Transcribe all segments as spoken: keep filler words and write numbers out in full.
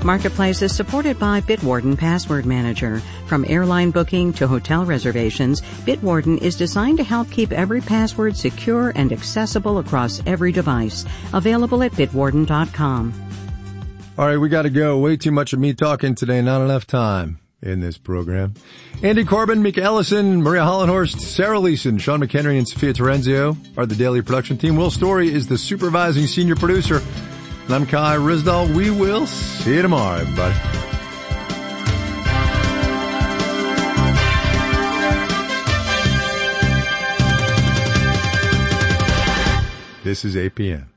Marketplace is supported by Bitwarden Password Manager. From airline booking to hotel reservations, Bitwarden is designed to help keep every password secure and accessible across every device. Available at bitwarden dot com. All right, we got to go. Way too much of me talking today, not enough time in this program. Andy Corbin, Mika Ellison, Maria Hollenhorst, Sarah Leeson, Sean McHenry, and Sophia Terenzio are the daily production team. Will Story is the supervising senior producer. And I'm Kai Risdall. We will see you tomorrow, everybody. This is A P N.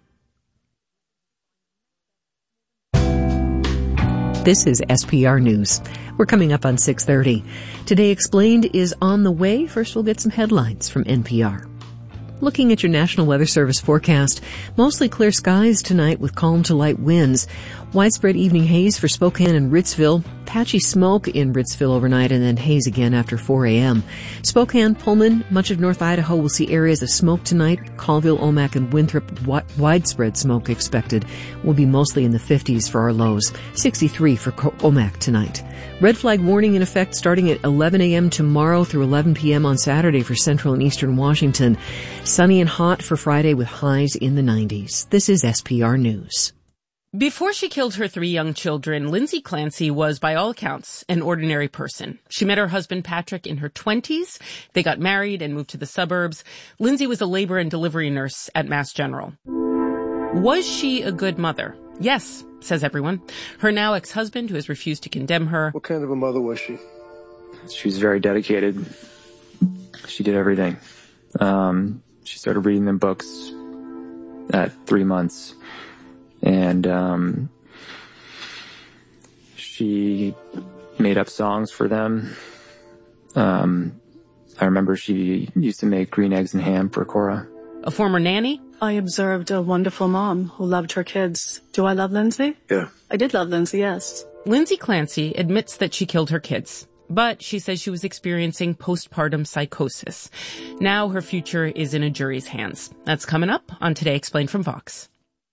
This is S P R News. We're coming up on six thirty. Today Explained is on the way. First, we'll get some headlines from N P R. Looking at your National Weather Service forecast, mostly clear skies tonight with calm to light winds. Widespread evening haze for Spokane and Ritzville. Patchy smoke in Ritzville overnight and then haze again after four a.m. Spokane, Pullman, much of North Idaho will see areas of smoke tonight. Colville, Omak, and Winthrop, widespread smoke expected. Will be mostly in the fifties for our lows. sixty-three for Omak tonight. Red flag warning in effect starting at eleven a.m. tomorrow through eleven p.m. on Saturday for central and eastern Washington. Sunny and hot for Friday with highs in the nineties. This is S P R News. Before she killed her three young children, Lindsay Clancy was, by all accounts, an ordinary person. She met her husband Patrick in her twenties. They got married and moved to the suburbs. Lindsay was a labor and delivery nurse at Mass General. Was she a good mother? Yes, says everyone. Her now ex-husband, who has refused to condemn her. What kind of a mother was she? She was very dedicated. She did everything. Um, she started reading them books at three months. And um, she made up songs for them. Um, I remember she used to make green eggs and ham for Cora. A former nanny? I observed a wonderful mom who loved her kids. Do I love Lindsay? Yeah. I did love Lindsay, yes. Lindsay Clancy admits that she killed her kids, but she says she was experiencing postpartum psychosis. Now her future is in a jury's hands. That's coming up on Today Explained from Vox.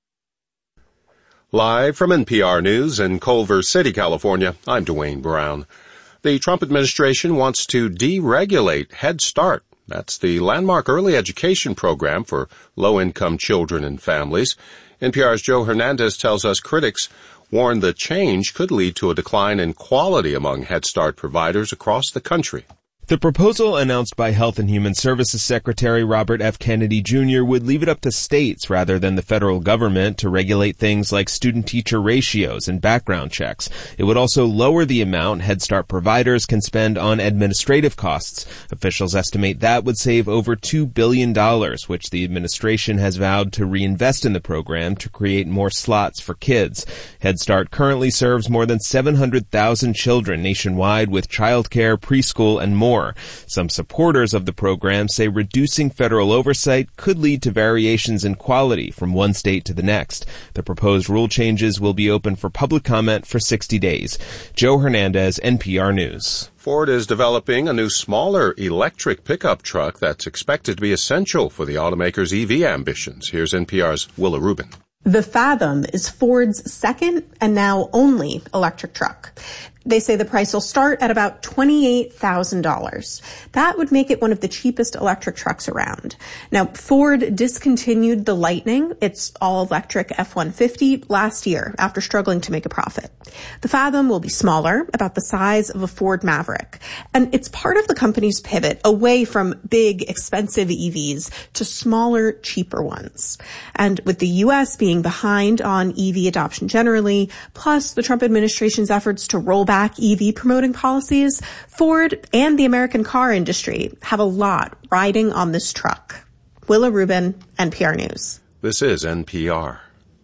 Live from N P R News in Culver City, California, I'm Dwayne Brown. The Trump administration wants to deregulate Head Start. That's the landmark early education program for low-income children and families. N P R's Joe Hernandez tells us critics warn the change could lead to a decline in quality among Head Start providers across the country. The proposal announced by Health and Human Services Secretary Robert F. Kennedy Junior would leave it up to states rather than the federal government to regulate things like student-teacher ratios and background checks. It would also lower the amount Head Start providers can spend on administrative costs. Officials estimate that would save over two billion dollars, which the administration has vowed to reinvest in the program to create more slots for kids. Head Start currently serves more than seven hundred thousand children nationwide with childcare, preschool, and more. Some supporters of the program say reducing federal oversight could lead to variations in quality from one state to the next. The proposed rule changes will be open for public comment for sixty days. Joe Hernandez, N P R News. Ford is developing a new smaller electric pickup truck that's expected to be essential for the automaker's E V ambitions. Here's N P R's Willa Rubin. The Fathom is Ford's second and now only electric truck. They say the price will start at about twenty-eight thousand dollars. That would make it one of the cheapest electric trucks around. Now, Ford discontinued the Lightning, its all-electric F one fifty, last year after struggling to make a profit. The Fathom will be smaller, about the size of a Ford Maverick, and it's part of the company's pivot away from big, expensive E Vs to smaller, cheaper ones. And with the U S being behind on E V adoption generally, plus the Trump administration's efforts to roll back back E V promoting policies, Ford and the American car industry have a lot riding on this truck. Willa Rubin, N P R News. This is N P R.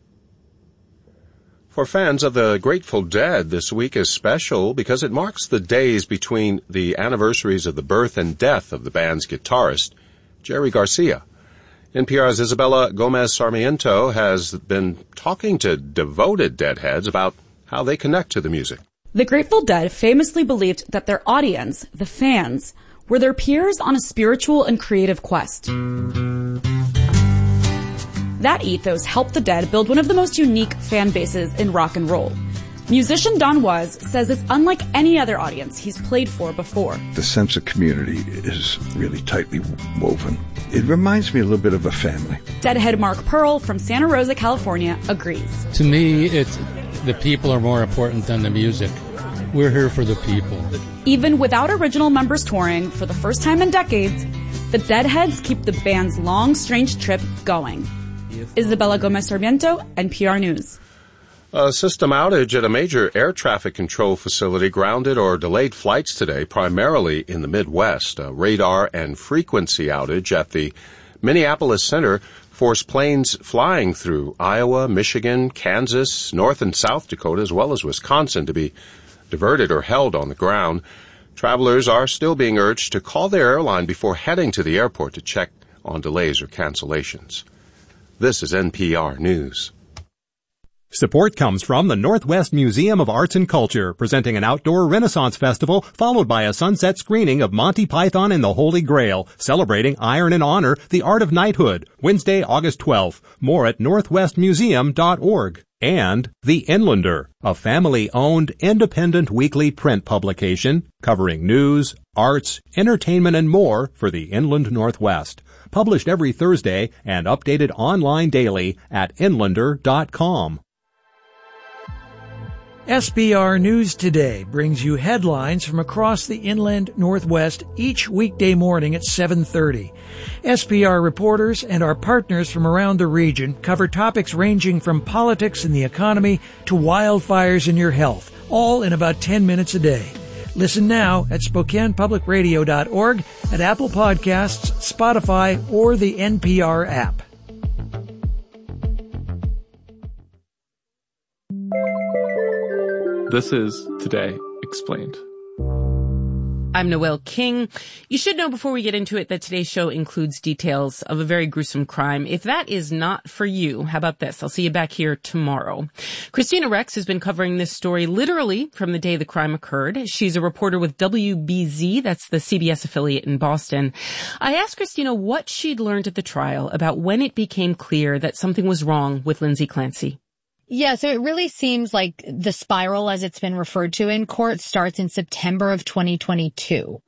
For fans of the Grateful Dead, this week is special because it marks the days between the anniversaries of the birth and death of the band's guitarist, Jerry Garcia. N P R's Isabella Gomez Sarmiento has been talking to devoted Deadheads about how they connect to the music. The Grateful Dead famously believed that their audience, the fans, were their peers on a spiritual and creative quest. That ethos helped the Dead build one of the most unique fan bases in rock and roll. Musician Don Was says it's unlike any other audience he's played for before. The sense of community is really tightly woven. It reminds me a little bit of a family. Deadhead Mark Pearl from Santa Rosa, California, agrees. To me, it's the people are more important than the music. We're here for the people. Even without original members touring for the first time in decades, the Deadheads keep the band's long, strange trip going. Isabella Gomez-Sarmiento, N P R News. A system outage at a major air traffic control facility grounded or delayed flights today, primarily in the Midwest. A radar and frequency outage at the Minneapolis Center forced planes flying through Iowa, Michigan, Kansas, North and South Dakota, as well as Wisconsin, to be diverted or held on the ground. Travelers are still being urged to call their airline before heading to the airport to check on delays or cancellations. This is N P R News. Support comes from the Northwest Museum of Arts and Culture, presenting an outdoor Renaissance festival followed by a sunset screening of Monty Python and the Holy Grail, celebrating Iron and Honor, the Art of Knighthood, Wednesday, August twelfth. More at northwest museum dot org. And The Inlander, a family-owned, independent weekly print publication covering news, arts, entertainment, and more for the Inland Northwest. Published every Thursday and updated online daily at inlander dot com. S B R News Today brings you headlines from across the inland Northwest each weekday morning at seven thirty. S B R reporters and our partners from around the region cover topics ranging from politics and the economy to wildfires and your health, all in about ten minutes a day. Listen now at Spokane Public Radio dot org, at Apple Podcasts, Spotify, or the N P R app. This is Today Explained. I'm Noelle King. You should know before we get into it that today's show includes details of a very gruesome crime. If that is not for you, how about this? I'll see you back here tomorrow. Christina Rex has been covering this story literally from the day the crime occurred. She's a reporter with W B Z, that's the C B S affiliate in Boston. I asked Christina what she'd learned at the trial about when it became clear that something was wrong with Lindsay Clancy. Yeah, so it really seems like the spiral, as it's been referred to in court, starts in September of twenty twenty-two.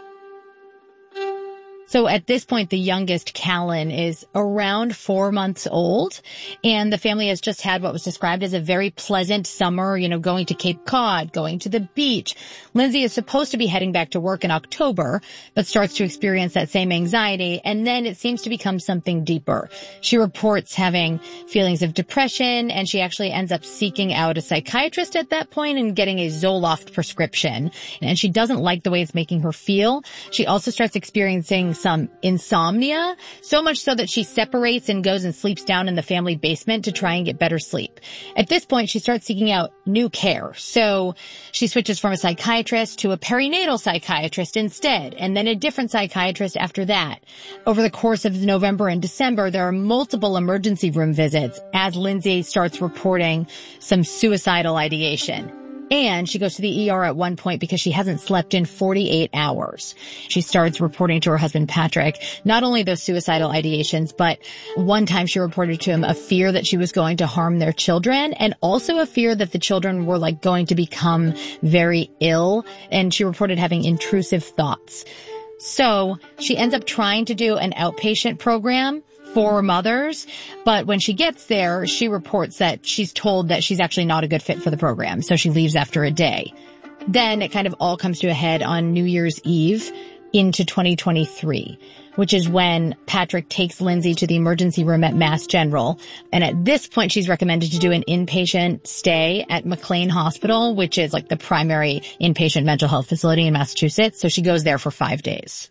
So at this point, the youngest, Callan, is around four months old, and the family has just had what was described as a very pleasant summer, you know, going to Cape Cod, going to the beach. Lindsay is supposed to be heading back to work in October, but starts to experience that same anxiety, and then it seems to become something deeper. She reports having feelings of depression, and she actually ends up seeking out a psychiatrist at that point and getting a Zoloft prescription, and she doesn't like the way it's making her feel. She also starts experiencing some insomnia, so much so that she separates and goes and sleeps down in the family basement to try and get better sleep. At this point, she starts seeking out new care. So she switches from a psychiatrist to a perinatal psychiatrist instead, and then a different psychiatrist after that. Over the course of November and December, there are multiple emergency room visits as Lindsay starts reporting some suicidal ideation. And she goes to the E R at one point because she hasn't slept in forty-eight hours. She starts reporting to her husband, Patrick, not only those suicidal ideations, but one time she reported to him a fear that she was going to harm their children, and also a fear that the children were like going to become very ill. And she reported having intrusive thoughts. So she ends up trying to do an outpatient program for mothers, but when she gets there, she reports that she's told that she's actually not a good fit for the program, so she leaves after a day. Then it kind of all comes to a head on New Year's Eve into twenty twenty-three, which is when Patrick takes Lindsay to the emergency room at Mass General, and at this point she's recommended to do an inpatient stay at McLean Hospital, which is like the primary inpatient mental health facility in Massachusetts, so she goes there for five days.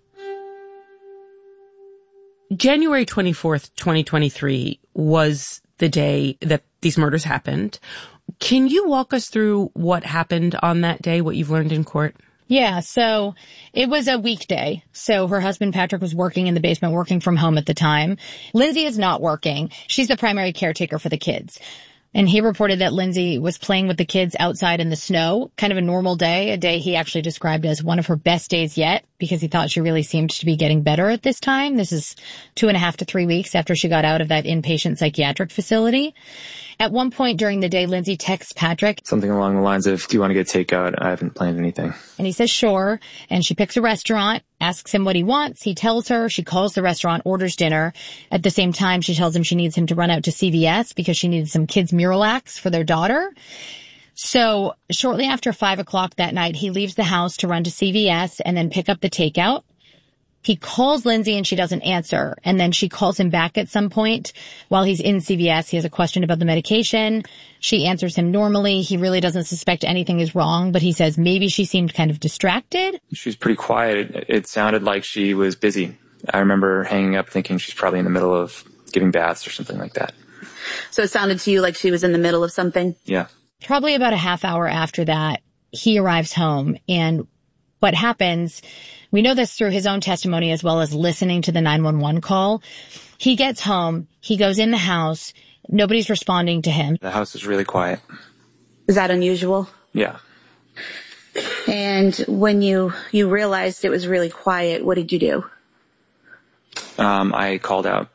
January twenty-fourth, twenty twenty-three was the day that these murders happened. Can you walk us through what happened on that day, what you've learned in court? Yeah, so it was a weekday. So her husband, Patrick, was working in the basement, working from home at the time. Lindsay is not working. She's the primary caretaker for the kids. And he reported that Lindsay was playing with the kids outside in the snow, kind of a normal day, a day he actually described as one of her best days yet, because he thought she really seemed to be getting better at this time. This is two and a half to three weeks after she got out of that inpatient psychiatric facility. At one point during the day, Lindsay texts Patrick. Something along the lines of, do you want to get takeout? I haven't planned anything. And he says, sure. And she picks a restaurant, asks him what he wants. He tells her. She calls the restaurant, orders dinner. At the same time, she tells him she needs him to run out to C V S because she needed some kids' mural acts for their daughter. So shortly after five o'clock that night, he leaves the house to run to C V S and then pick up the takeout. He calls Lindsay and she doesn't answer. And then she calls him back at some point while he's in C V S. He has a question about the medication. She answers him normally. He really doesn't suspect anything is wrong, but he says maybe she seemed kind of distracted. She was pretty quiet. It, it sounded like she was busy. I remember hanging up thinking she's probably in the middle of giving baths or something like that. So it sounded to you like she was in the middle of something? Yeah. Probably about a half hour after that, he arrives home. And what happens, we know this through his own testimony as well as listening to the nine one one call. He gets home. He goes in the house. Nobody's responding to him. The house is really quiet. Is that unusual? Yeah. And when you, you realized it was really quiet, what did you do? Um, I called out.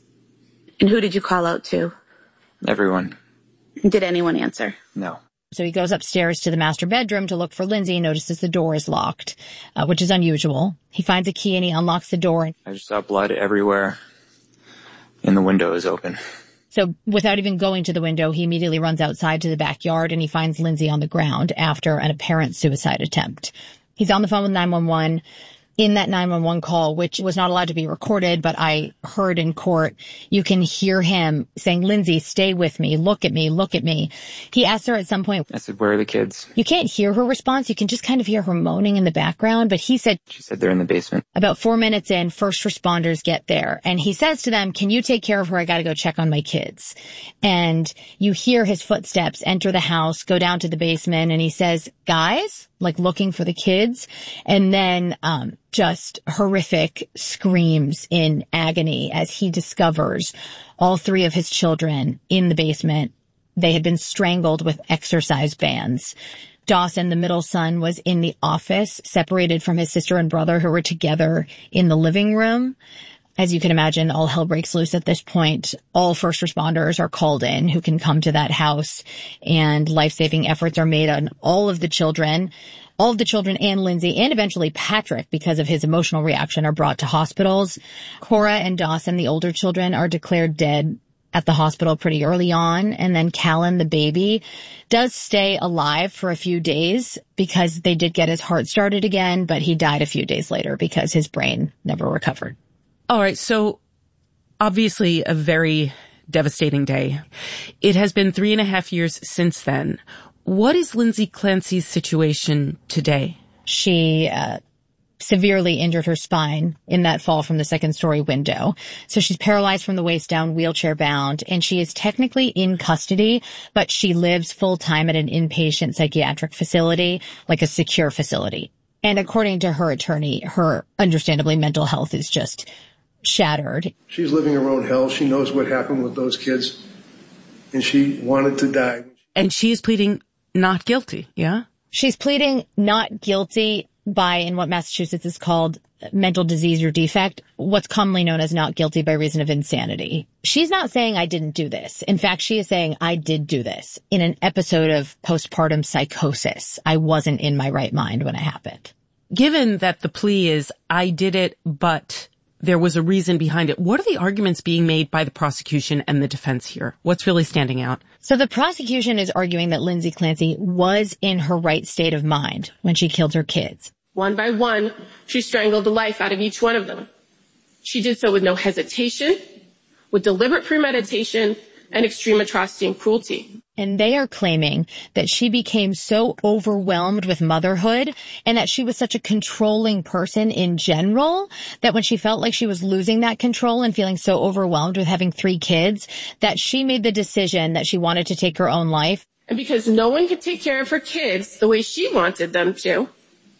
And who did you call out to? Everyone. Did anyone answer? No. So he goes upstairs to the master bedroom to look for Lindsay and notices the door is locked, uh, which is unusual. He finds a key and he unlocks the door. I just saw blood everywhere and the window is open. So without even going to the window, he immediately runs outside to the backyard and he finds Lindsay on the ground after an apparent suicide attempt. He's on the phone with nine one one. In that nine one one call, which was not allowed to be recorded, but I heard in court, you can hear him saying, Lindsay, stay with me. Look at me. Look at me. He asked her at some point. I said, where are the kids? You can't hear her response. You can just kind of hear her moaning in the background. But he said. She said they're in the basement. About four minutes in, first responders get there. And he says to them, can you take care of her? I got to go check on my kids. And you hear his footsteps enter the house, go down to the basement. And he says, guys, like looking for the kids. And then, um, just horrific screams in agony as he discovers all three of his children in the basement. They had been strangled with exercise bands. Dawson, the middle son, was in the office, separated from his sister and brother who were together in the living room. As you can imagine, all hell breaks loose at this point. All first responders are called in who can come to that house, and life-saving efforts are made on all of the children. All of the children and Lindsay and eventually Patrick, because of his emotional reaction, are brought to hospitals. Cora and Dawson, the older children, are declared dead at the hospital pretty early on. And then Callan, the baby, does stay alive for a few days because they did get his heart started again, but he died a few days later because his brain never recovered. All right. So obviously a very devastating day. It has been three and a half years since then. What is Lindsay Clancy's situation today? She uh, severely injured her spine in that fall from the second story window. So she's paralyzed from the waist down, wheelchair bound, and she is technically in custody, but she lives full time at an inpatient psychiatric facility, like a secure facility. And according to her attorney, her understandably mental health is just shattered. She's living her own hell. She knows what happened with those kids, and she wanted to die. And she is pleading not guilty, yeah? She's pleading not guilty by, in what Massachusetts is called mental disease or defect, what's commonly known as not guilty by reason of insanity. She's not saying I didn't do this. In fact, she is saying I did do this in an episode of postpartum psychosis. I wasn't in my right mind when it happened. Given that the plea is I did it, but there was a reason behind it, what are the arguments being made by the prosecution and the defense here? What's really standing out? So the prosecution is arguing that Lindsay Clancy was in her right state of mind when she killed her kids. One by one, she strangled the life out of each one of them. She did so with no hesitation, with deliberate premeditation, and extreme atrocity and cruelty. And they are claiming that she became so overwhelmed with motherhood and that she was such a controlling person in general that when she felt like she was losing that control and feeling so overwhelmed with having three kids, that she made the decision that she wanted to take her own life. And because no one could take care of her kids the way she wanted them to,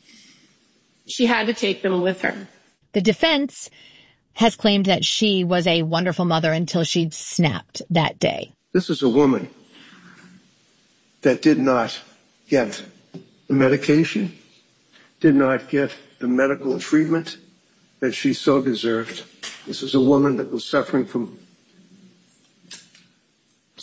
she had to take them with her. The defense has claimed that she was a wonderful mother until she'd snapped that day. This is a woman that did not get the medication, did not get the medical treatment that she so deserved. This is a woman that was suffering from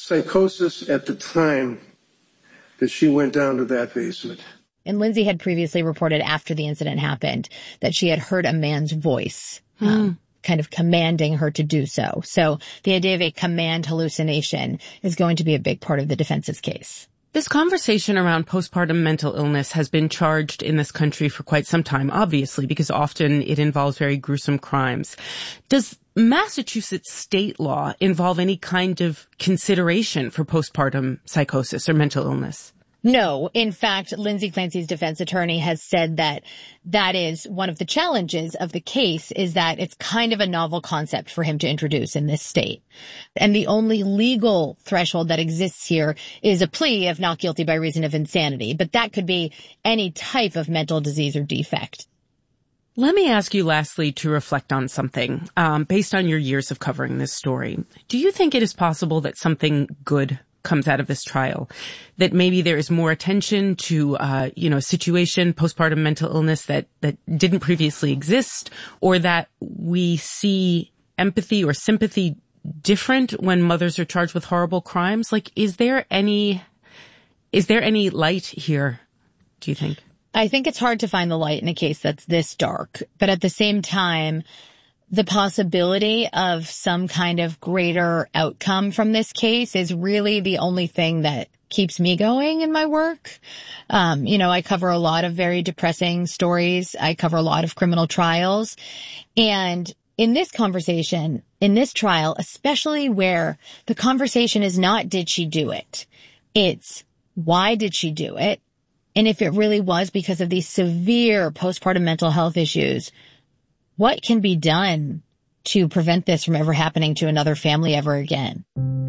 psychosis at the time that she went down to that basement. And Lindsay had previously reported after the incident happened that she had heard a man's voice, mm. um, kind of commanding her to do so. So the idea of a command hallucination is going to be a big part of the defense's case. This conversation around postpartum mental illness has been charged in this country for quite some time, obviously, because often it involves very gruesome crimes. Does Massachusetts state law involve any kind of consideration for postpartum psychosis or mental illness? No. In fact, Lindsay Clancy's defense attorney has said that that is one of the challenges of the case, is that it's kind of a novel concept for him to introduce in this state. And the only legal threshold that exists here is a plea of not guilty by reason of insanity. But that could be any type of mental disease or defect. Let me ask you lastly to reflect on something. Um, based on your years of covering this story, do you think it is possible that something good comes out of this trial, that maybe there is more attention to, uh, you know, situation, postpartum mental illness that, that didn't previously exist, or that we see empathy or sympathy different when mothers are charged with horrible crimes? Like, is there any, is there any light here, do you think? I think it's hard to find the light in a case that's this dark, but at the same time, the possibility of some kind of greater outcome from this case is really the only thing that keeps me going in my work. Um, you know, I cover a lot of very depressing stories. I cover a lot of criminal trials. And in this conversation, in this trial, especially where the conversation is not, did she do it? It's, why did she do it? And if it really was because of these severe postpartum mental health issues, what can be done to prevent this from ever happening to another family ever again?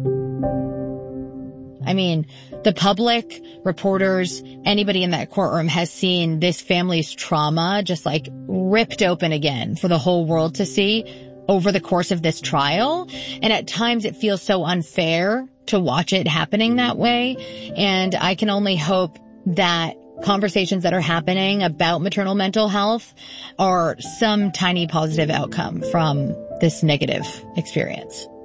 I mean, the public, reporters, anybody in that courtroom has seen this family's trauma just like ripped open again for the whole world to see over the course of this trial. And at times it feels so unfair to watch it happening that way. And I can only hope that conversations that are happening about maternal mental health are some tiny positive outcome from this negative experience.